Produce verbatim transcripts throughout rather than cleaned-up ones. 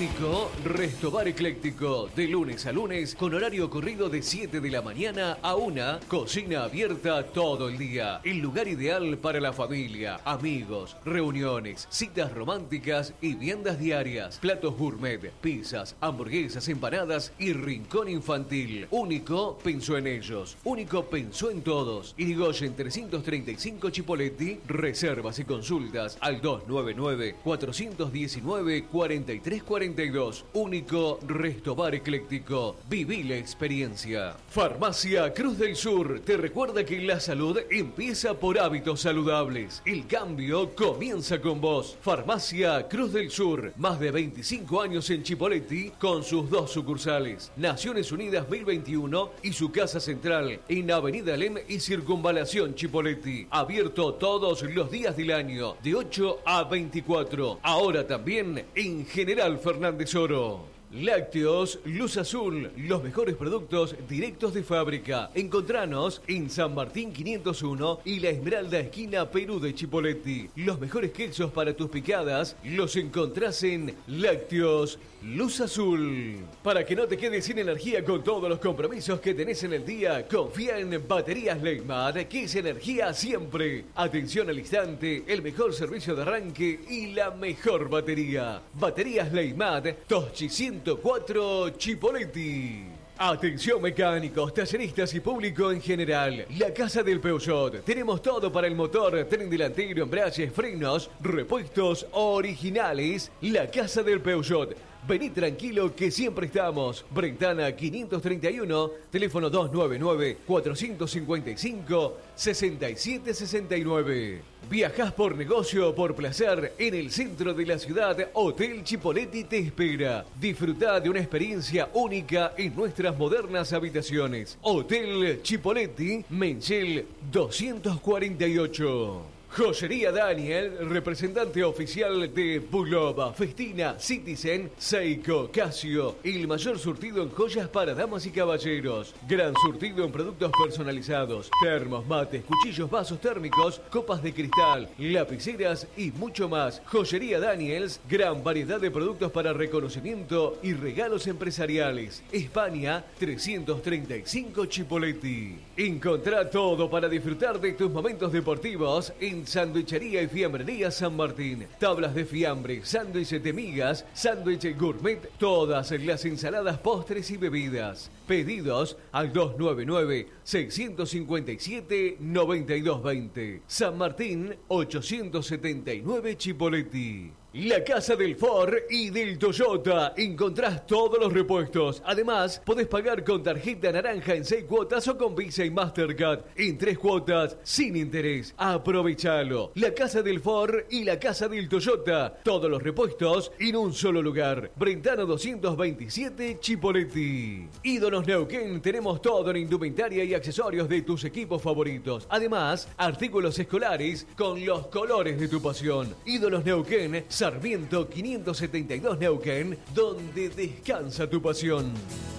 Único Resto Bar Ecléctico, de lunes a lunes, con horario corrido de siete de la mañana a una, cocina abierta todo el día. El lugar ideal para la familia, amigos, reuniones, citas románticas y viandas diarias. Platos gourmet, pizzas, hamburguesas, empanadas y rincón infantil. Único pensó en ellos. Único pensó en todos. Irigoyen trescientos treinta y cinco Chipoleti. Reservas y consultas al dos nueve nueve, cuatro uno nueve, cuatro tres cuatro dos. Único Resto Bar Ecléctico. Viví la experiencia. Farmacia Cruz del Sur te recuerda que la salud empieza por hábitos saludables. El cambio comienza con vos. Farmacia Cruz del Sur. Más de veinticinco años en Chipoleti con sus dos sucursales. Naciones Unidas mil veintiuno y su casa central en Avenida Lem y Circunvalación Chipoleti. Abierto todos los días del año de ocho a veinticuatro. Ahora también en General Fernández Oro. Lácteos Luz Azul, los mejores productos directos de fábrica. Encontranos en San Martín quinientos uno y La Esmeralda, esquina Perú de Chipoleti. Los mejores quesos para tus picadas los encontrás en Lácteos Luz Azul. Para que no te quedes sin energía con todos los compromisos que tenés en el día, confía en Baterías Leymad, que es energía siempre. Atención al instante, el mejor servicio de arranque y la mejor batería. Baterías Leymad, Toschi ciento cuatro Chipoleti. Atención mecánicos, talleristas y público en general. La Casa del Peugeot. Tenemos todo para el motor, tren delantero, embragues, frenos, repuestos originales. La Casa del Peugeot. Vení tranquilo que siempre estamos. Brentana quinientos treinta y uno, teléfono dos nueve nueve, cuatro cinco cinco, seis siete seis nueve. Viajás por negocio o por placer en el centro de la ciudad. Hotel Chipoleti te espera. Disfrutá de una experiencia única en nuestras modernas habitaciones. Hotel Chipoleti, Menchel doscientos cuarenta y ocho. Joyería Daniel, representante oficial de Bulova, Festina, Citizen, Seiko, Casio. El mayor surtido en joyas para damas y caballeros. Gran surtido en productos personalizados. Termos, mates, cuchillos, vasos térmicos, copas de cristal, lapiceras y mucho más. Joyería Daniels, gran variedad de productos para reconocimiento y regalos empresariales. España, trescientos treinta y cinco Chipoleti. Encontrá todo para disfrutar de tus momentos deportivos en Sandwichería y Fiambrería San Martín. Tablas de fiambre, sándwiches de migas, sándwich gourmet, todas las ensaladas, postres y bebidas. Pedidos al dos nueve nueve, seis cinco siete, nueve dos dos cero. San Martín ochocientos setenta y nueve Chipoleti. La Casa del Ford y del Toyota. Encontrás todos los repuestos. Además, podés pagar con tarjeta naranja en seis cuotas o con Visa y Mastercard en tres cuotas sin interés. Aprovechalo. La Casa del Ford y la Casa del Toyota. Todos los repuestos en un solo lugar. Brentano doscientos veintisiete Chipoleti. Ídolos Neuquén. Tenemos todo en indumentaria y accesorios de tus equipos favoritos. Además, artículos escolares con los colores de tu pasión. Ídolos Neuquén, Sarmiento quinientos setenta y dos Neuquén, donde descansa tu pasión.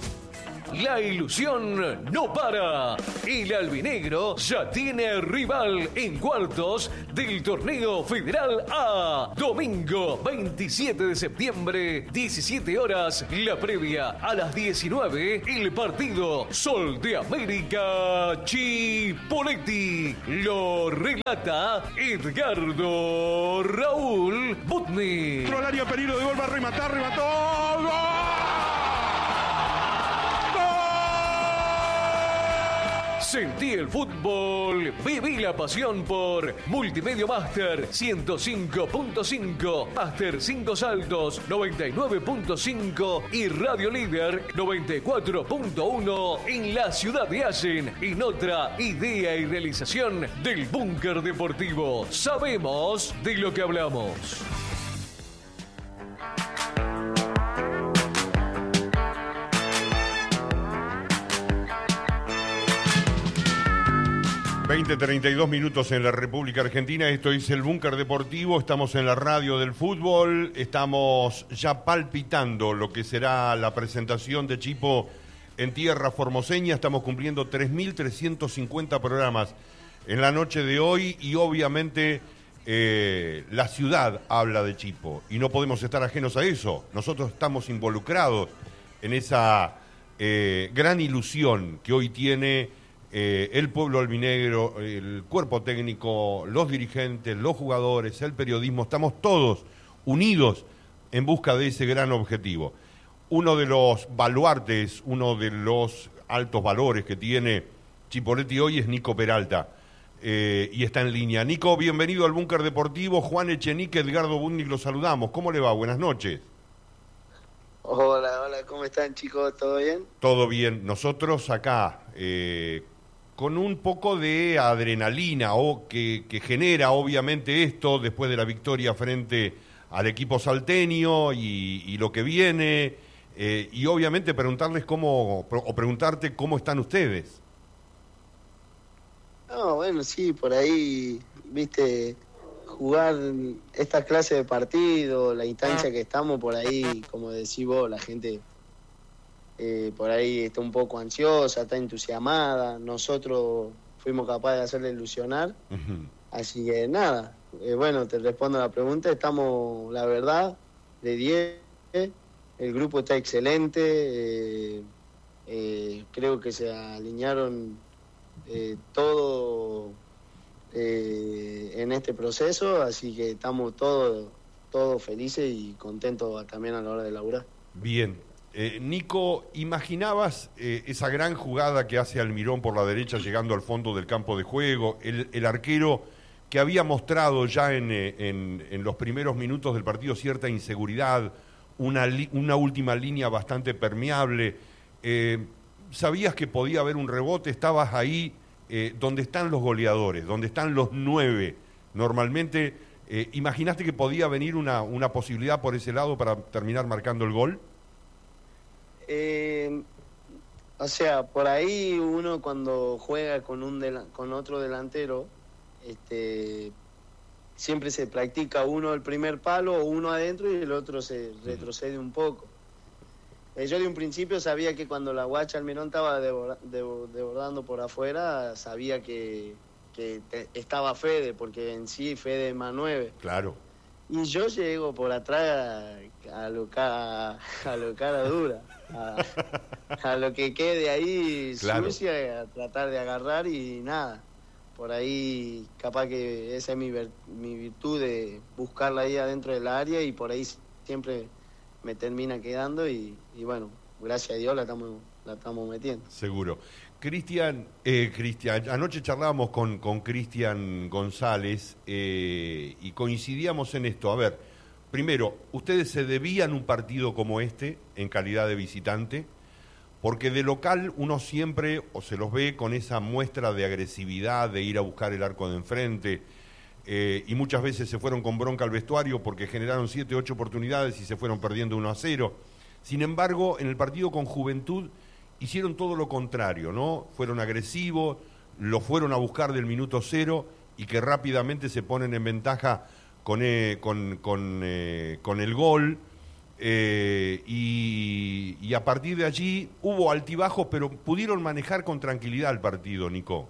La ilusión no para. El albinegro ya tiene rival en cuartos del torneo Federal A. Domingo veintisiete de septiembre, diecisiete horas, la previa. A las diecinueve, el partido Sol de América Chipoleti. Lo relata Edgardo Raúl Butni. Rolario Peligro de gol, va a rematar, remató. ¡Gol! Sentí el fútbol, viví la pasión por Multimedia Master ciento cinco punto cinco, Master cinco Saltos noventa y nueve punto cinco y Radio Líder noventa y cuatro punto uno en la ciudad de Allen, en otra idea y realización del Búnker Deportivo. Sabemos de lo que hablamos. veinte treinta y dos minutos en la República Argentina. Esto es el Búnker Deportivo. Estamos en la radio del fútbol. Estamos ya palpitando lo que será la presentación de Chipo en tierra formoseña. Estamos cumpliendo tres mil trescientos cincuenta programas en la noche de hoy y obviamente eh, la ciudad habla de Chipo y no podemos estar ajenos a eso. Nosotros estamos involucrados en esa eh, gran ilusión que hoy tiene eh, el pueblo albinegro, el cuerpo técnico, los dirigentes, los jugadores, el periodismo. Estamos todos unidos en busca de ese gran objetivo. Uno de los baluartes, uno de los altos valores que tiene Chipoleti hoy es Nico Peralta, eh, y está en línea. Nico, bienvenido al Búnker Deportivo. Juan Echenique, Edgardo Budnik, los saludamos. ¿Cómo le va? Buenas noches. Hola, hola, ¿cómo están, chicos? ¿Todo bien? Todo bien. Nosotros acá, eh, con un poco de adrenalina o que, que genera obviamente esto después de la victoria frente al equipo salteño y, y lo que viene, eh, y obviamente preguntarles cómo, o preguntarte cómo están ustedes. No, bueno, sí, por ahí, viste, jugar esta clase de partido, la instancia que estamos, por ahí, como decís vos, la gente eh, por ahí está un poco ansiosa, está entusiasmada. Nosotros fuimos capaces de hacerle ilusionar. Uh-huh. Así que nada, eh, bueno, te respondo a la pregunta. Estamos, la verdad, de diez. El grupo está excelente. Eh, eh, creo que se alinearon eh, todo eh, en este proceso, así que estamos todos todos felices y contentos también a la hora de laburar. Bien. Eh, Nico, ¿imaginabas eh, esa gran jugada que hace Almirón por la derecha llegando al fondo del campo de juego? El, el arquero que había mostrado ya en, en, en los primeros minutos del partido cierta inseguridad, una, li, una última línea bastante permeable. Eh, ¿Sabías que podía haber un rebote? Estabas ahí eh, donde están los goleadores, donde están los nueve. Normalmente, eh, ¿imaginaste que podía venir una, una posibilidad por ese lado para terminar marcando el gol? Eh, o sea, por ahí uno cuando juega con un del, con otro delantero, este, siempre se practica uno el primer palo, uno adentro y el otro se retrocede un poco. Eh, yo de un principio sabía que cuando la guacha Almirón estaba desbordando por afuera, sabía que, que te, estaba Fede, porque en sí Fede es más nueve. Claro. Y yo llego por atrás a, a, lo, a, a lo cara dura, a, a lo que quede ahí claro. Sucia, a tratar de agarrar y nada. Por ahí capaz que esa es mi, mi virtud de buscarla ahí adentro del área y por ahí siempre me termina quedando y, y bueno, gracias a Dios la estamos, la estamos metiendo. Seguro. Cristian, eh, Cristian, anoche charlábamos con con Cristian González eh, y coincidíamos en esto. A ver, primero, ¿ustedes se debían un partido como este en calidad de visitante? Porque de local uno siempre o se los ve con esa muestra de agresividad, de ir a buscar el arco de enfrente, eh, y muchas veces se fueron con bronca al vestuario porque generaron siete, ocho oportunidades y se fueron perdiendo uno a cero. Sin embargo, en el partido con Juventud hicieron todo lo contrario, ¿no? Fueron agresivos, lo fueron a buscar del minuto cero y que rápidamente se ponen en ventaja con, eh, con, con, eh, con el gol. Eh, y, y a partir de allí hubo altibajos, pero pudieron manejar con tranquilidad el partido, Nico.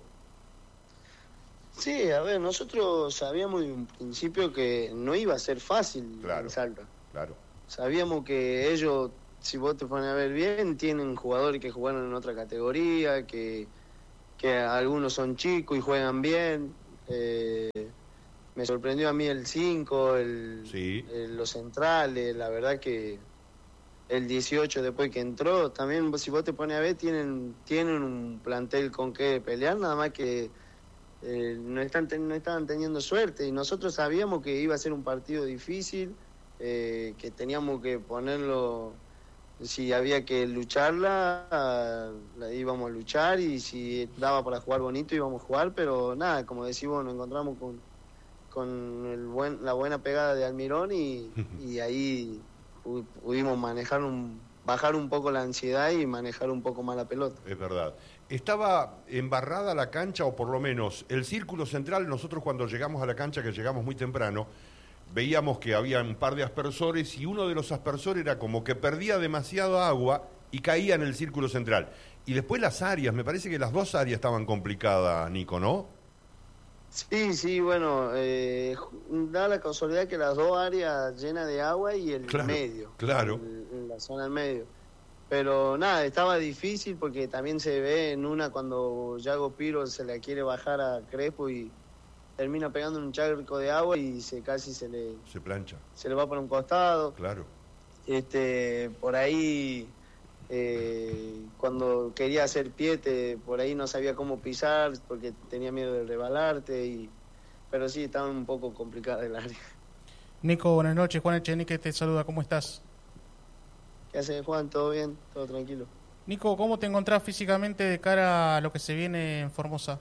Sí, a ver, nosotros sabíamos de un principio que no iba a ser fácil claro, en Salta. Claro. Sabíamos que ellos, si vos te pones a ver bien, tienen jugadores que jugaron en otra categoría, que, que algunos son chicos y juegan bien. Eh, me sorprendió a mí el cinco, el, sí. el, los centrales, la verdad que el dieciocho después que entró, también si vos te pones a ver, tienen, tienen un plantel con que pelear, nada más que eh, no, están, no estaban teniendo suerte y nosotros sabíamos que iba a ser un partido difícil, eh, que teníamos que ponerlo... Si había que lucharla, la íbamos a luchar y si daba para jugar bonito íbamos a jugar, pero nada, como decimos, nos encontramos con, con el buen, la buena pegada de Almirón y, y ahí pudimos manejar un, bajar un poco la ansiedad y manejar un poco más la pelota. Es verdad. ¿Estaba embarrada la cancha o por lo menos el círculo central? Nosotros cuando llegamos a la cancha, que llegamos muy temprano, veíamos que había un par de aspersores y uno de los aspersores era como que perdía demasiado agua y caía en el círculo central. Y después las áreas, me parece que las dos áreas estaban complicadas, Nico, ¿no? Sí, sí, bueno, eh, da la casualidad que las dos áreas llenas de agua y el Claro, medio, claro. el- en la zona del medio. Pero nada, estaba difícil porque también se ve en una cuando Yago Piro se la quiere bajar a Crespo y termina pegando un charco de agua y se casi se le, Se plancha, se le va por un costado. claro. Este, por ahí, eh, cuando quería hacer pie, te- por ahí no sabía cómo pisar porque tenía miedo de rebalarte, y, pero sí, estaba un poco complicada el área. Nico, buenas noches. Juan Echenique te saluda. ¿Cómo estás? ¿Qué hace, Juan? ¿Todo bien? ¿Todo tranquilo? Nico, ¿cómo te encontrás físicamente de cara a lo que se viene en Formosa?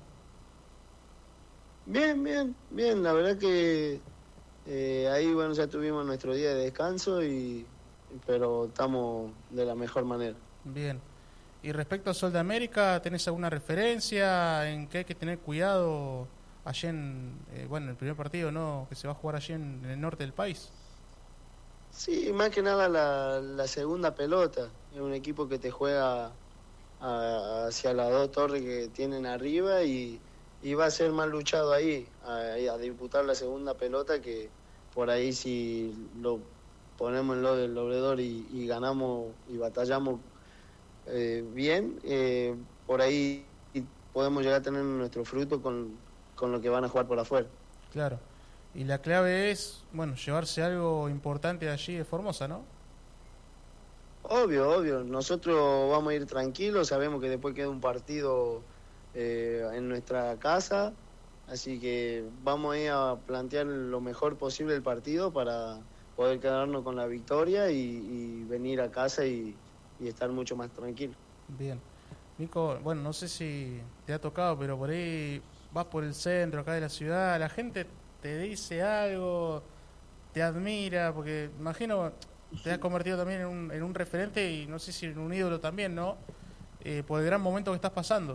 Bien, bien, bien. La verdad que eh, ahí, bueno, ya tuvimos nuestro día de descanso, y pero estamos de la mejor manera. Bien. Y respecto a Sol de América, ¿tenés alguna referencia en qué hay que tener cuidado allí en, eh, bueno, en el primer partido, ¿no? Que se va a jugar allí en, en el norte del país? Sí, más que nada la, la segunda pelota. Es un equipo que te juega a- hacia las dos torres que tienen arriba, y, y va a ser más luchado ahí, a, a disputar la segunda pelota, que por ahí si lo ponemos en lo del obredor y, y ganamos y batallamos eh, bien, eh, por ahí podemos llegar a tener nuestro fruto con, con lo que van a jugar por afuera. Claro. Y la clave es, bueno, llevarse algo importante de allí de Formosa, ¿no? Obvio, obvio. Nosotros vamos a ir tranquilos, sabemos que después queda un partido eh, en nuestra casa, así que vamos a ir a plantear lo mejor posible el partido para poder quedarnos con la victoria y, y venir a casa y, y estar mucho más tranquilo. Bien. Nico, bueno, no sé si te ha tocado, pero por ahí vas por el centro acá de la ciudad, la gente te dice algo, te admira, porque imagino te has convertido también en un, en un referente y no sé si en un ídolo también, ¿no? Eh, por el gran momento que estás pasando.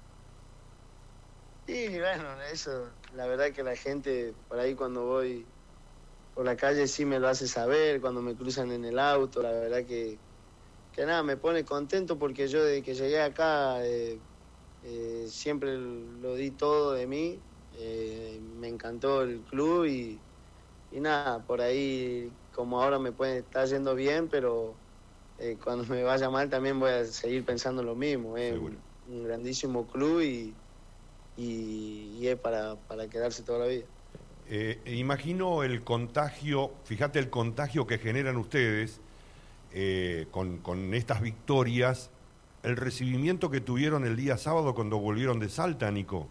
Y bueno, eso, la verdad que la gente por ahí cuando voy por la calle sí me lo hace saber, cuando me cruzan en el auto, la verdad que, que nada, me pone contento porque yo desde que llegué acá eh, eh, siempre lo di todo de mí, eh, me encantó el club y, y nada, por ahí como ahora me puede estar yendo bien, pero eh, cuando me vaya mal también voy a seguir pensando lo mismo, es un, un grandísimo club y, y, y es para, para quedarse toda la vida. Eh, imagino el contagio, fíjate el contagio que generan ustedes eh, con, con estas victorias, el recibimiento que tuvieron el día sábado cuando volvieron de Salta, Nico.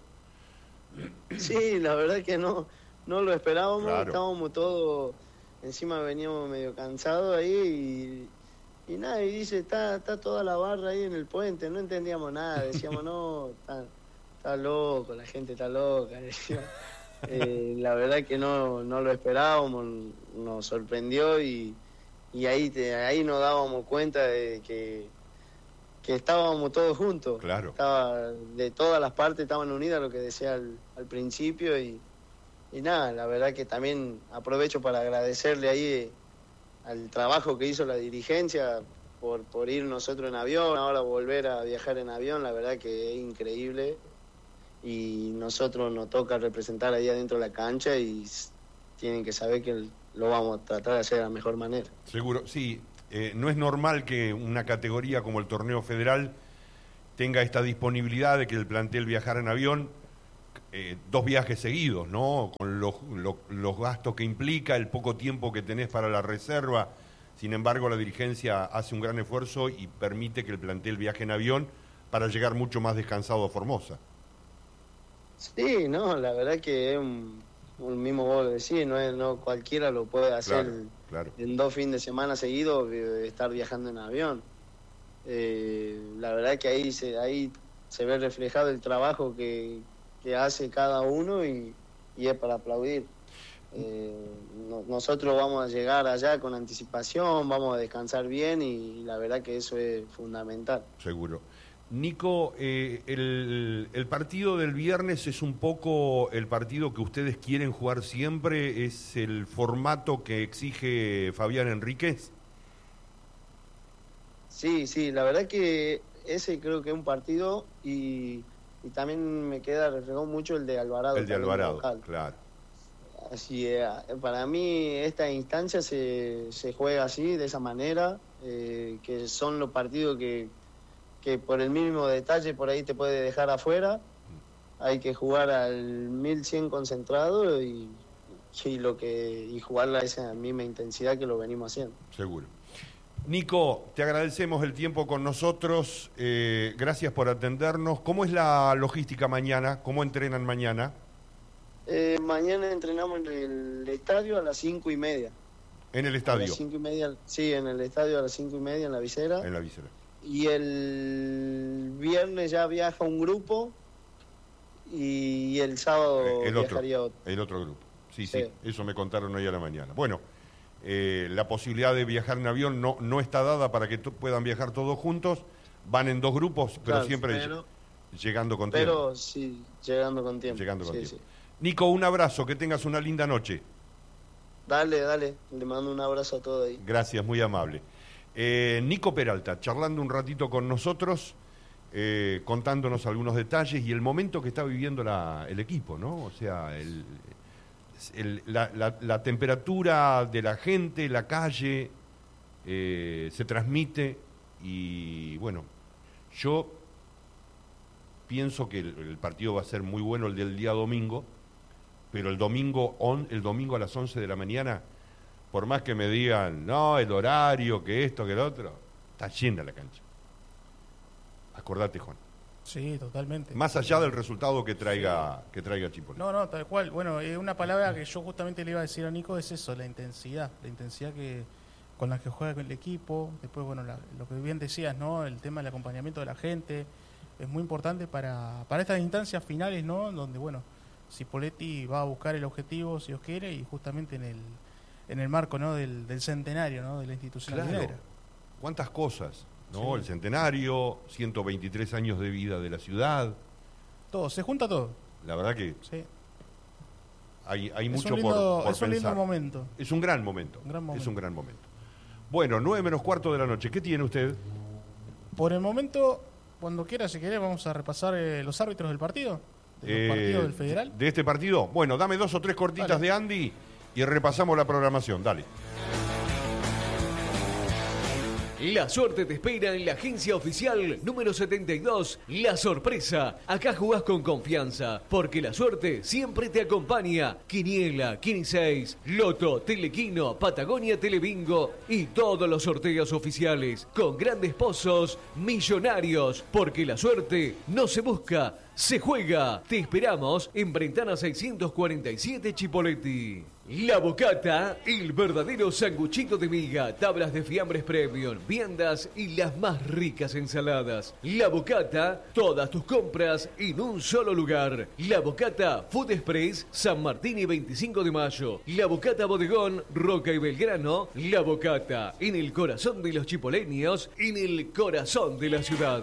Sí, la verdad que no, no lo esperábamos, Claro. Estábamos todos, encima veníamos medio cansados ahí y, y nada, y dice, está, está toda la barra ahí en el puente, no entendíamos nada, decíamos, no, está, está loco, la gente está loca, decíamos. Eh, la verdad que no, no lo esperábamos, nos sorprendió y, y ahí, te, ahí nos dábamos cuenta de que, que estábamos todos juntos. Claro. Estaba, de todas las partes estaban unidas, lo que decía al, al principio y, y nada, la verdad que también aprovecho para agradecerle ahí eh, al trabajo que hizo la dirigencia por, por ir nosotros en avión, ahora volver a viajar en avión, la verdad que es increíble. Y nosotros nos toca representar ahí adentro de la cancha y tienen que saber que lo vamos a tratar de hacer de la mejor manera. Seguro, sí. Eh, no es normal que una categoría como el torneo federal tenga esta disponibilidad de que el plantel viajara en avión, eh, dos viajes seguidos, ¿no? Con los, los, los gastos que implica, el poco tiempo que tenés para la reserva. Sin embargo, la dirigencia hace un gran esfuerzo y permite que el plantel viaje en avión para llegar mucho más descansado a Formosa. Sí, no, la verdad que es un, un mismo vos lo decís, no es, no cualquiera lo puede hacer Claro, claro. en dos fines de semana seguidos, eh, estar viajando en avión. Eh, la verdad que ahí se, ahí se ve reflejado el trabajo que, que hace cada uno y, y es para aplaudir. Eh, no, nosotros vamos a llegar allá con anticipación, vamos a descansar bien y, y la verdad que eso es fundamental. Seguro. Nico, eh, el, el partido del viernes es un poco el partido que ustedes quieren jugar siempre, es el formato que exige Fabián Enríquez. Sí, sí, la verdad que ese creo que es un partido y y también me queda reflejado mucho el de Alvarado. El de Alvarado, claro. Así, eh, para mí esta instancia se, se juega así, de esa manera, eh, que son los partidos que, que por el mínimo detalle por ahí te puede dejar afuera. Hay que jugar al mil cien concentrado y, y, lo que, y jugarla a esa misma intensidad que lo venimos haciendo. Seguro. Nico, te agradecemos el tiempo con nosotros, eh, gracias por atendernos. ¿Cómo es la logística mañana? ¿Cómo entrenan mañana? Eh, mañana entrenamos en el estadio a las cinco y media. ¿En el estadio? A las cinco y media, sí, en el estadio a las cinco y media en la visera. En la visera. Y el viernes ya viaja un grupo y el sábado el viajaría otro, otro. El otro grupo, sí, sí, sí, eso me contaron hoy a la mañana. Bueno, eh, la posibilidad de viajar en avión no, no está dada para que t- puedan viajar todos juntos, van en dos grupos, pero claro, siempre pero, llegando con pero, tiempo. Pero sí, llegando con tiempo. Llegando con sí, tiempo. Sí. Nico, un abrazo, que tengas una linda noche. Dale, dale, le mando un abrazo a todos ahí. Gracias, muy amable. Eh, Nico Peralta, charlando un ratito con nosotros, eh, contándonos algunos detalles y el momento que está viviendo la, el equipo, ¿no? O sea, el, el, la, la, la temperatura de la gente, la calle, eh, se transmite y, bueno, yo pienso que el, el partido va a ser muy bueno el del día domingo, pero el domingo, on, el domingo a las once de la mañana, por más que me digan, no, el horario, que esto, que el otro, está llena la cancha. Acordate, Juan. Sí, totalmente. Más allá del resultado que traiga, que traiga Chipotle. No, no, tal cual. Bueno, eh, una palabra que yo justamente le iba a decir a Nico es eso, la intensidad. La intensidad que con la que juega con el equipo. Después, bueno, la, lo que bien decías, ¿no? El tema del acompañamiento de la gente es muy importante para, para estas instancias finales, ¿no? Donde, bueno, Cipolletti va a buscar el objetivo, si Dios quiere, y justamente en el en el marco, ¿no? del, del centenario, ¿no? De la institución Claro. minera. ¿Cuántas cosas? ¿No? Sí. El centenario, ciento veintitrés años de vida de la ciudad. Todo, se junta todo. La verdad que Sí. hay, hay Es mucho un lindo, por, por es un lindo pensar. momento. Es un gran momento. Un gran momento. Es un gran momento. Bueno, nueve menos cuarto de la noche. ¿Qué tiene usted? Por el momento, cuando quiera, si querés, vamos a repasar eh, los árbitros del partido. De los Eh, partidos del Federal. ¿De este partido? Bueno, dame dos o tres cortitas Dale. de Andy y repasamos la programación. Dale. La suerte te espera en la agencia oficial número setenta y dos, La Sorpresa. Acá jugás con confianza, porque la suerte siempre te acompaña. Quiniela, Quiniseis, Loto, Telequino, Patagonia Telebingo y todos los sorteos oficiales, con grandes pozos millonarios, porque la suerte no se busca, se juega. Te esperamos en Brentana seiscientos cuarenta y siete Chipolletti. La Bocata, el verdadero sanguchito de miga, tablas de fiambres premium, viandas y las más ricas ensaladas. La Bocata, todas tus compras en un solo lugar. La Bocata Food Express, San Martín y veinticinco de mayo. La Bocata Bodegón, Roca y Belgrano. La Bocata, en el corazón de los chipoleños, en el corazón de la ciudad.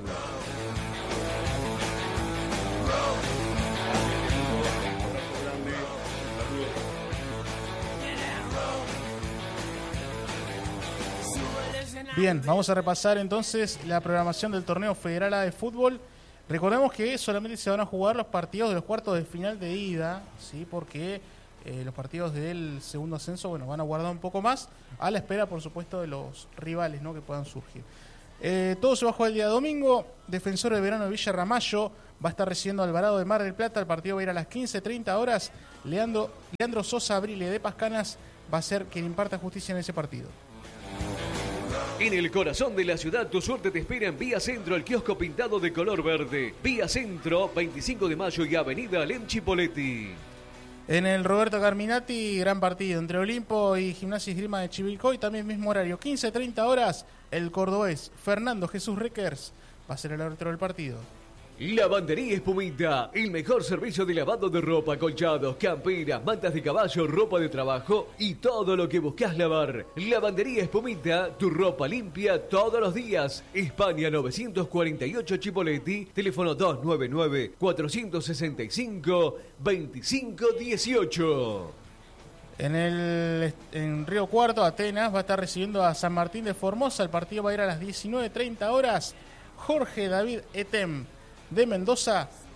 Bien, vamos a repasar entonces la programación del torneo Federal A de Fútbol. Recordemos que solamente se van a jugar los partidos de los cuartos de final de ida, ¿sí? Porque eh, los partidos del segundo ascenso, bueno, van a guardar un poco más, a la espera, por supuesto, de los rivales, ¿no? Que puedan surgir. Eh, todo se va a jugar el día domingo. Defensor de Verano de Villa Ramallo va a estar recibiendo a Alvarado de Mar del Plata. El partido va a ir a las quince treinta horas. Leandro, Leandro Sosa Abrile de Pascanas va a ser quien imparta justicia en ese partido. En el corazón de la ciudad, tu suerte te espera en Vía Centro, el kiosco pintado de color verde. Vía Centro, veinticinco de mayo y Avenida Alem Chipolletti. En el Roberto Carminati, gran partido entre Olimpo y Gimnasia y Esgrima de Chivilcoy, también mismo horario, quince treinta horas, el cordobés Fernando Jesús Requers va a ser el árbitro del partido. Lavandería Espumita, el mejor servicio de lavado de ropa, colchados, camperas, mantas de caballo, ropa de trabajo y todo lo que buscas lavar. Lavandería Espumita, tu ropa limpia todos los días. España novecientos cuarenta y ocho Chipolletti, teléfono dos nueve nueve, cuatro seis cinco, dos cinco uno ocho. En el en Río Cuarto, Atenas va a estar recibiendo a San Martín de Formosa. El partido va a ir a las diecinueve treinta horas. Jorge David Etem de Mendoza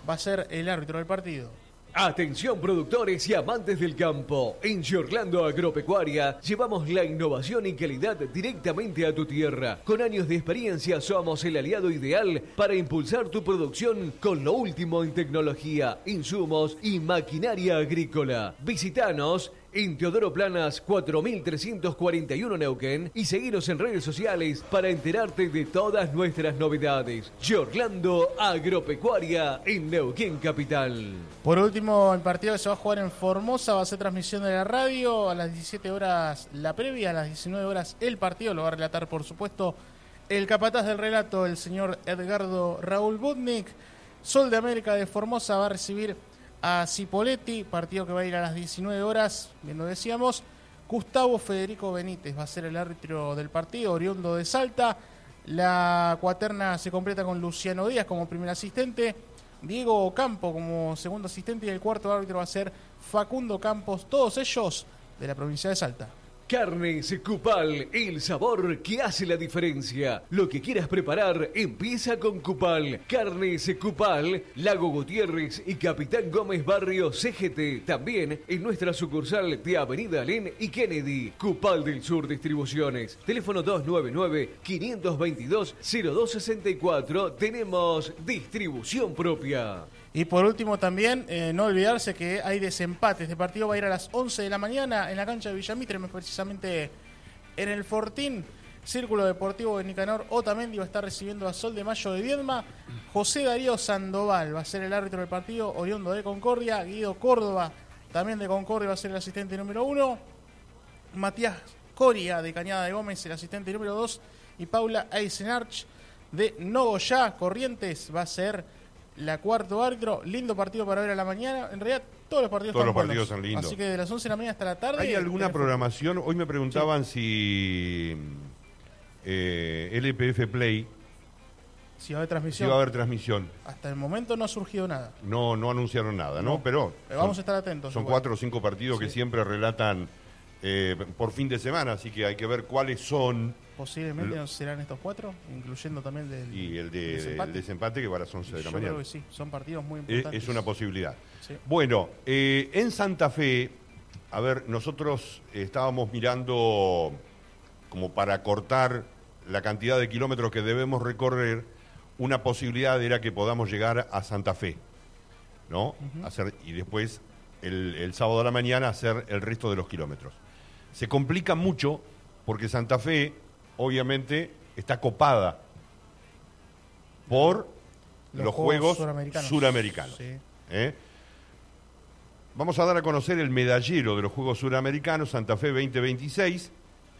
va a ser el árbitro del partido. Atención productores y amantes del campo. En Giorlando Agropecuaria llevamos la innovación y calidad directamente a tu tierra. Con años de experiencia somos el aliado ideal para impulsar tu producción con lo último en tecnología, insumos y maquinaria agrícola. Visítanos en Teodoro Planas cuatro mil trescientos cuarenta y uno Neuquén y seguinos en redes sociales para enterarte de todas nuestras novedades. Giorlando Agropecuaria en Neuquén Capital. Por último, el partido que se va a jugar en Formosa va a ser transmisión de la radio. A las diecisiete horas la previa, a las diecinueve horas el partido. Lo va a relatar, por supuesto, el capataz del relato, el señor Edgardo Raúl Budnik. Sol de América de Formosa va a recibir a Cipolletti, partido que va a ir a las diecinueve horas, bien lo decíamos. Gustavo Federico Benítez va a ser el árbitro del partido, oriundo de Salta. La cuaterna se completa con Luciano Díaz como primer asistente, Diego Ocampo como segundo asistente y el cuarto árbitro va a ser Facundo Campos, todos ellos de la provincia de Salta. Carnes Cupal, el sabor que hace la diferencia. Lo que quieras preparar, empieza con Cupal. Carnes Cupal, Lago Gutiérrez y Capitán Gómez Barrio C G T. También en nuestra sucursal de Avenida Alén y Kennedy. Cupal del Sur Distribuciones. Teléfono dos nueve nueve, cinco dos dos, cero dos seis cuatro. Tenemos distribución propia. Y por último también, eh, no olvidarse que hay desempates. Este partido va a ir a las once de la mañana en la cancha de Villamitre, precisamente en el Fortín. Círculo Deportivo de Nicanor Otamendi va a estar recibiendo a Sol de Mayo de Viedma. José Darío Sandoval va a ser el árbitro del partido, oriundo de Concordia. Guido Córdoba, también de Concordia, va a ser el asistente número uno. Matías Coria, de Cañada de Gómez, el asistente número dos. Y Paula Eisenarch, de Nogoyá, Corrientes, va a ser la cuarto árbitro. Lindo partido para ver a la mañana. En realidad, todos los partidos Todos están los partidos buenos. son lindos. Así que de las once de la mañana hasta la tarde. ¿Hay alguna programación? Hoy me preguntaban sí. si eh, L P F Play si va a haber transmisión. Si va a haber transmisión. Hasta el momento no ha surgido nada. No, no anunciaron nada, ¿no? no. Pero, Pero vamos son, a estar atentos. Son igual. cuatro o cinco partidos sí. que siempre relatan eh, por fin de semana, así que hay que ver cuáles son. Posiblemente no serán estos cuatro, incluyendo también del, y el de, desempate. el desempate que va a las once de la Yo mañana. Creo que sí, son partidos muy importantes. Es, es una posibilidad. Sí. Bueno, eh, en Santa Fe, a ver, nosotros estábamos mirando como para cortar la cantidad de kilómetros que debemos recorrer. Una posibilidad era que podamos llegar a Santa Fe, ¿no? Uh-huh. Hacer, y después, el, el sábado a la mañana, hacer el resto de los kilómetros. Se complica mucho porque Santa Fe, obviamente, está copada por los, los Juegos, Juegos Suramericanos. Suramericanos sí. ¿eh? Vamos a dar a conocer el medallero de los Juegos Suramericanos, Santa Fe veinte veintiséis.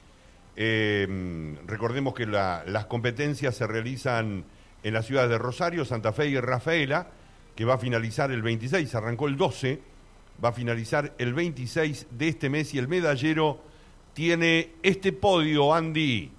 Eh, recordemos que la, las competencias se realizan en las ciudades de Rosario, Santa Fe y Rafaela, que va a finalizar el veintiséis, arrancó el doce, va a finalizar el veintiséis de este mes y el medallero tiene este podio, Andy.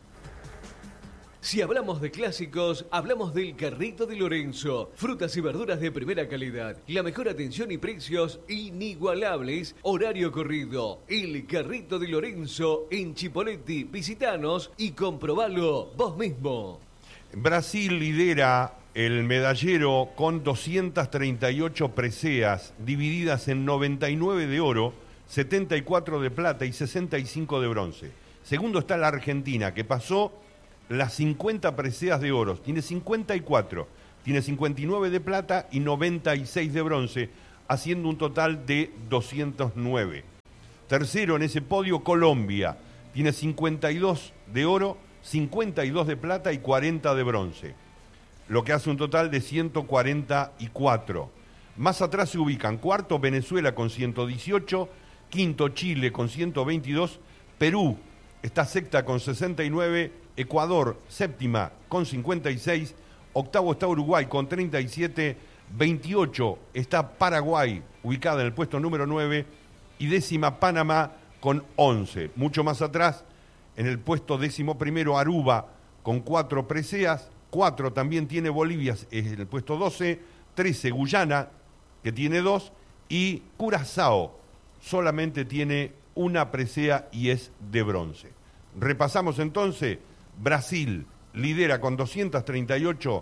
Si hablamos de clásicos, hablamos del Carrito de Lorenzo. Frutas y verduras de primera calidad. La mejor atención y precios inigualables. Horario corrido. El Carrito de Lorenzo en Cipolletti. Visitanos y comprobalo vos mismo. Brasil lidera el medallero con doscientas treinta y ocho preseas, divididas en noventa y nueve de oro, setenta y cuatro de plata y sesenta y cinco de bronce. Segundo está la Argentina, que pasó las cincuenta preseas de oro, tiene cincuenta y cuatro, tiene cincuenta y nueve de plata y noventa y seis de bronce, haciendo un total de doscientos nueve. Tercero en ese podio, Colombia, tiene cincuenta y dos de oro, cincuenta y dos de plata y cuarenta de bronce, lo que hace un total de ciento cuarenta y cuatro. Más atrás se ubican cuarto Venezuela con ciento dieciocho, quinto Chile con ciento veintidós, Perú está sexta con sesenta y nueve, Ecuador séptima con cincuenta y seis, octavo está Uruguay con treinta y siete, veintiocho está Paraguay ubicada en el puesto número nueve y décima Panamá con once. Mucho más atrás, en el puesto décimo primero, Aruba con cuatro preseas, cuatro también tiene Bolivia en el puesto doce, trece Guyana que tiene dos y Curazao solamente tiene una presea y es de bronce. Repasamos entonces. Brasil lidera con doscientas treinta y ocho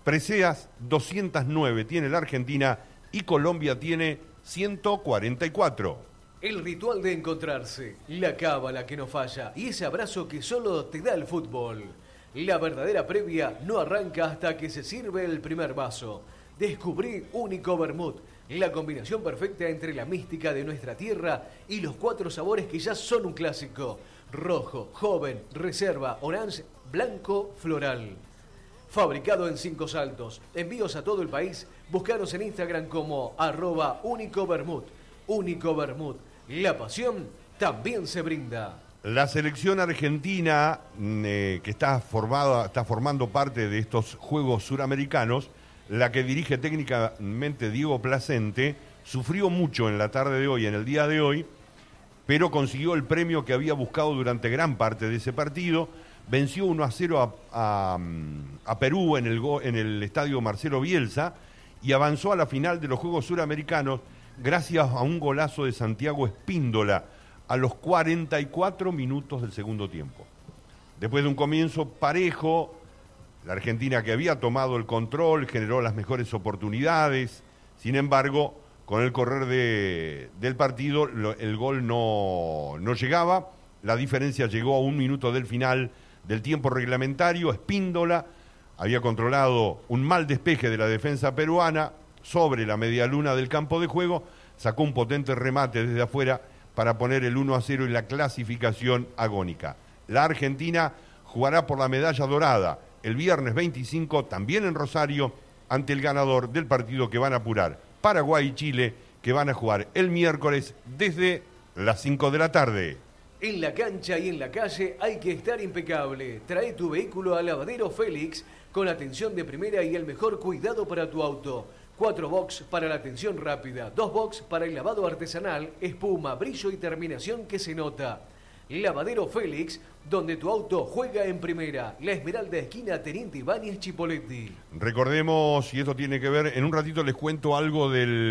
Preseas doscientas nueve tiene la Argentina y Colombia tiene ciento cuarenta y cuatro. El ritual de encontrarse, la cábala que no falla y ese abrazo que solo te da el fútbol. La verdadera previa no arranca hasta que se sirve el primer vaso. Descubrí Único Vermut, la combinación perfecta entre la mística de nuestra tierra y los cuatro sabores que ya son un clásico. Rojo, joven, reserva, orange, blanco, floral. Fabricado en Cinco Saltos. Envíos a todo el país. Búscanos en Instagram como arroba Único Vermut. Único Vermut. La pasión también se brinda. La selección argentina, eh, que está, formada, está formando parte de estos Juegos Suramericanos, la que dirige técnicamente Diego Placente, sufrió mucho en la tarde de hoy, en el día de hoy, pero consiguió el premio que había buscado durante gran parte de ese partido. Venció uno a cero a, a, a Perú en el, en el estadio Marcelo Bielsa y avanzó a la final de los Juegos Suramericanos gracias a un golazo de Santiago Espíndola a los cuarenta y cuatro minutos del segundo tiempo. Después de un comienzo parejo, la Argentina, que había tomado el control, generó las mejores oportunidades. Sin embargo, con el correr de, del partido, lo, el gol no, no llegaba. La diferencia llegó a un minuto del final del tiempo reglamentario. Espíndola había controlado un mal despeje de la defensa peruana sobre la medialuna del campo de juego, sacó un potente remate desde afuera para poner el uno a cero en la clasificación agónica. La Argentina jugará por la medalla dorada el viernes veinticinco, también en Rosario, ante el ganador del partido que van a apurar, Paraguay y Chile, que van a jugar el miércoles desde las cinco de la tarde. En la cancha y en la calle hay que estar impecable. Trae tu vehículo a Lavadero Félix con atención de primera y el mejor cuidado para tu auto. Cuatro box para la atención rápida, dos box para el lavado artesanal, espuma, brillo y terminación que se nota. Lavadero Félix, donde tu auto juega en primera. La Esmeralda, esquina Teniente Ibáñez Chipolletti. Recordemos, y esto tiene que ver, en un ratito les cuento algo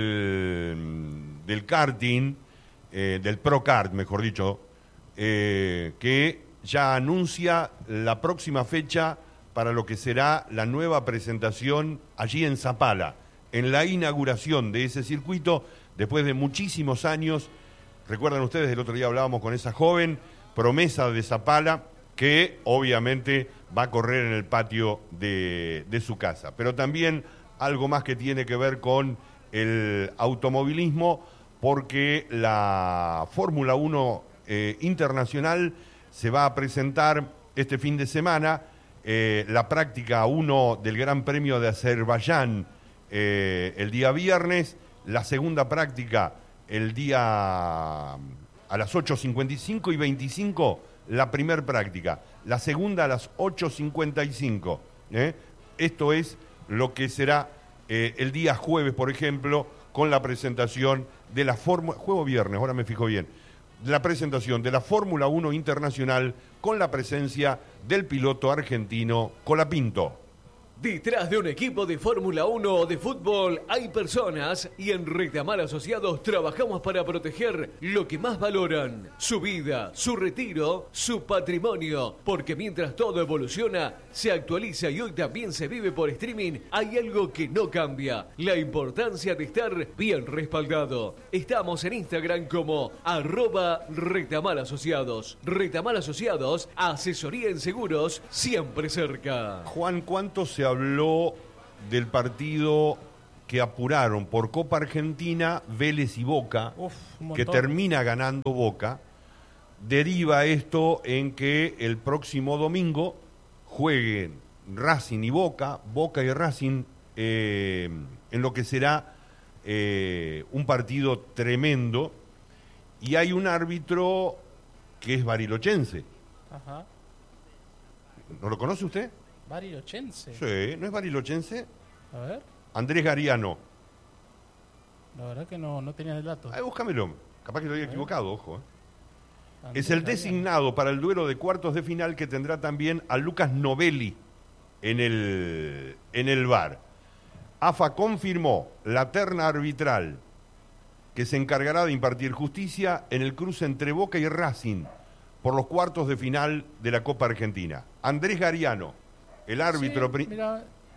del, del karting, eh, del ProKart, mejor dicho, eh, que ya anuncia la próxima fecha para lo que será la nueva presentación allí en Zapala, en la inauguración de ese circuito, después de muchísimos años. Recuerdan ustedes, el otro día hablábamos con esa joven promesa de Zapala, que obviamente va a correr en el patio de, de su casa. Pero también algo más que tiene que ver con el automovilismo, porque la Fórmula uno eh, Internacional se va a presentar este fin de semana, eh, la práctica uno del Gran Premio de Azerbaiyán eh, el día viernes, la segunda práctica el día a las ocho cincuenta y cinco y veinticinco, la primer práctica, la segunda a las ocho cincuenta y cinco. ¿eh? Esto es lo que será eh, el día jueves, por ejemplo, con la presentación de la Fórmula, juego viernes, ahora me fijo bien, la presentación de la Fórmula uno Internacional con la presencia del piloto argentino Colapinto. Detrás de un equipo de Fórmula uno o de fútbol hay personas y en Retamar Asociados trabajamos para proteger lo que más valoran, su vida, su retiro, su patrimonio, porque mientras todo evoluciona, se actualiza y hoy también se vive por streaming, hay algo que no cambia, la importancia de estar bien respaldado. Estamos en Instagram como arroba Retamar Asociados. Retamar Asociados, asesoría en seguros, siempre cerca. Juan, ¿cuánto se habló del partido que apuraron por Copa Argentina, Vélez y Boca, Uf, que termina ganando Boca? Deriva esto en que el próximo domingo jueguen Racing y Boca, Boca y Racing, eh, en lo que será eh, un partido tremendo, y hay un árbitro que es barilochense. Ajá. ¿No lo conoce usted? Barilochense. Sí, ¿no es barilochense? A ver, Andrés Gariano. la verdad que no, no tenía el dato. Ay, búscamelo. Capaz que lo haya equivocado, ojo. ¿eh? Andrés Es el Gariano. designado para el duelo de cuartos de final que tendrá también a Lucas Novelli en el, en el V A R. AFA confirmó la terna arbitral que se encargará de impartir justicia en el cruce entre Boca y Racing por los cuartos de final de la Copa Argentina. Andrés Gariano, el árbitro... Sí, pri- mira,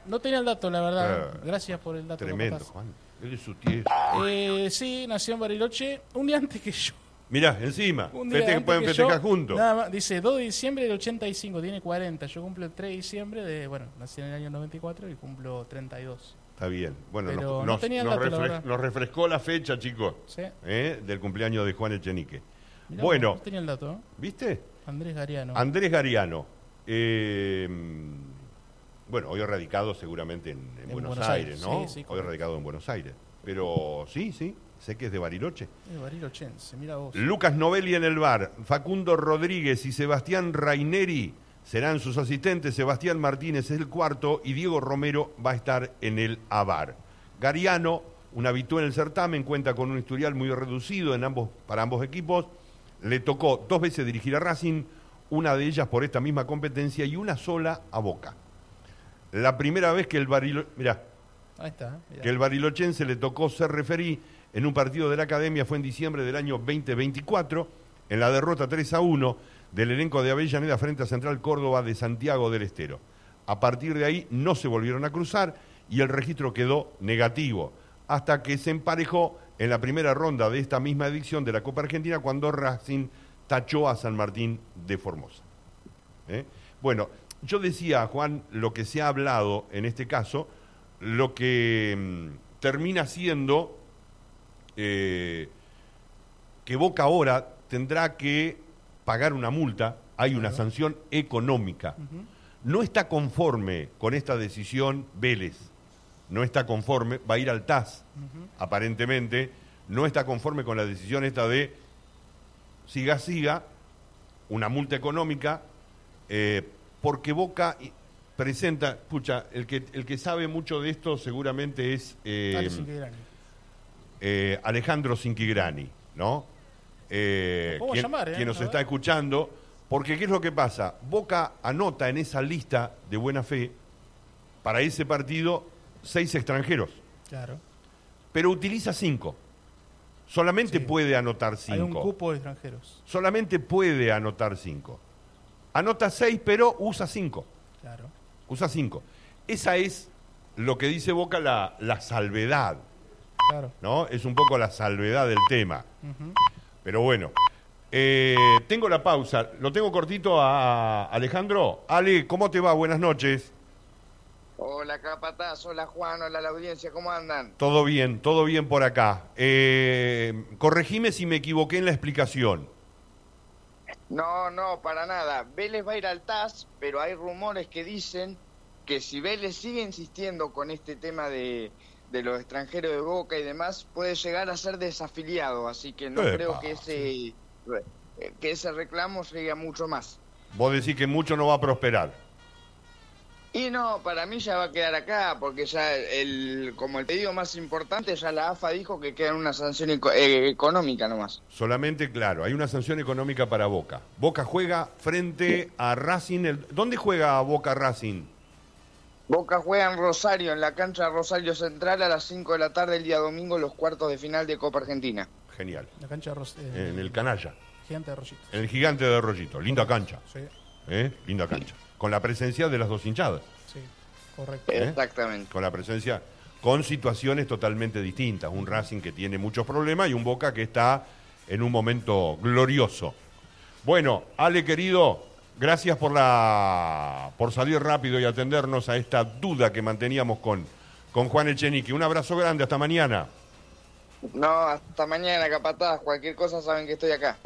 no tenía el dato, la verdad. Eh, Gracias por el dato. Tremendo, Juan. Él es su tierra. Eh, sí, nació en Bariloche un día antes que yo. Mirá, encima, Un día feste- antes pueden que festejar yo, juntos. Nada más, dice dos de diciembre del ochenta y cinco, tiene cuarenta. Yo cumplo el tres de diciembre de, bueno, nací en el año noventa y cuatro y cumplo treinta y dos. Está bien. Bueno, Pero nos, no nos- tenía el nos dato, la refres- verdad. nos refrescó la fecha, chicos, Sí. ¿eh? del cumpleaños de Juan Echenique. Mirá, Bueno, no tenía el dato, ¿eh? ¿viste? Andrés Gariano. Andrés Gariano. eh, bueno, hoy radicado seguramente en, en En Buenos, Buenos Aires, Aires, ¿no? sí, sí, hoy correcto. radicado en Buenos Aires. Pero sí, sí, sé que es de Bariloche. Eh, Barilochense, mira vos. Lucas Novelli en el bar, Facundo Rodríguez y Sebastián Raineri serán sus asistentes, Sebastián Martínez es el cuarto y Diego Romero va a estar en el A B A R. Gariano, un habitué en el certamen, cuenta con un historial muy reducido en ambos, para ambos equipos. Le tocó dos veces dirigir a Racing, una de ellas por esta misma competencia y una sola a Boca. La primera vez que el Barilo... Mirá, Ahí está. mirá. que el barilochense le tocó ser referí en un partido de la Academia fue en diciembre del año veinte veinticuatro, en la derrota tres a uno del elenco de Avellaneda frente a Central Córdoba de Santiago del Estero. A partir de ahí no se volvieron a cruzar y el registro quedó negativo, hasta que se emparejó en la primera ronda de esta misma edición de la Copa Argentina cuando Racing tachó a San Martín de Formosa. ¿Eh? Bueno, yo decía, Juan, lo que se ha hablado en este caso, lo que mmm, termina siendo eh, que Boca ahora tendrá que pagar una multa, hay una sanción económica. Uh-huh. No está conforme con esta decisión Vélez, no está conforme, va a ir al T A S, uh-huh. aparentemente, no está conforme con la decisión esta de siga, siga, una multa económica, eh, porque Boca presenta, pucha, el que, el que sabe mucho de esto seguramente es eh, eh, Alejandro Cinquigrani, ¿no? Eh, quien, llamar, ¿eh? quien nos está escuchando, porque ¿qué es lo que pasa? Boca anota en esa lista de buena fe para ese partido seis extranjeros. Claro. Pero utiliza cinco. Solamente sí. puede anotar cinco. Hay un cupo de extranjeros. Solamente puede anotar cinco. Anota seis, pero usa cinco. Claro. Usa cinco. Esa es lo que dice Boca la, la salvedad. Claro. ¿No? Es un poco la salvedad del tema. Uh-huh. Pero bueno, eh, tengo la pausa. Lo tengo cortito a Alejandro. Ale, ¿cómo te va? Buenas noches. Hola, Capataz. Hola, Juan. Hola, la audiencia. ¿Cómo andan? Todo bien, todo bien por acá. Eh, corregime si me equivoqué en la explicación. No, no, para nada. Vélez va a ir al T A S, pero hay rumores que dicen que si Vélez sigue insistiendo con este tema de, de los extranjeros de Boca y demás, puede llegar a ser desafiliado. Así que no Epa, creo que ese, que ese reclamo llegue a mucho más. Vos decís que mucho no va a prosperar. Y no, para mí ya va a quedar acá, porque ya el como el pedido más importante, ya la A F A dijo que queda en una sanción eco, eh, económica nomás. Solamente, claro, hay una sanción económica para Boca. Boca juega frente a Racing. El, ¿Dónde juega Boca Racing? Boca juega en Rosario, en la cancha Rosario Central, a las cinco de la tarde el día domingo, los cuartos de final de Copa Argentina. Genial. La cancha Ros eh, en el Canalla. Gigante de Arroyito. En el Gigante de Arroyito. Linda cancha. Sí. ¿Eh? Linda cancha. Con la presencia de las dos hinchadas. Sí, correcto. ¿Eh? Exactamente. Con la presencia, con situaciones totalmente distintas. Un Racing que tiene muchos problemas y un Boca que está en un momento glorioso. Bueno, Ale, querido, gracias por la por salir rápido y atendernos a esta duda que manteníamos con, con Juan Echenique. Un abrazo grande, hasta mañana. No, hasta mañana, Capataz. Cualquier cosa saben que estoy acá.